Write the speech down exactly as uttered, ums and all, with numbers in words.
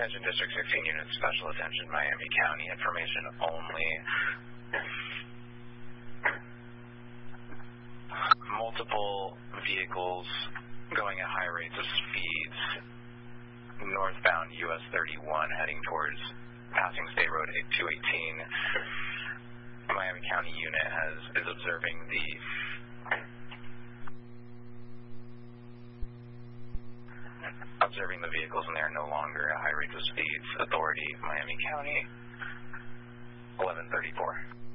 Attention District sixteen units, special attention, Miami County, information only. Multiple vehicles going at high rates of speeds northbound U S thirty-one heading towards passing State Road two eighteen. Miami County unit has is observing the observing the vehicles, and they are no longer at high rates of speeds. Authority, Miami County, eleven thirty-four.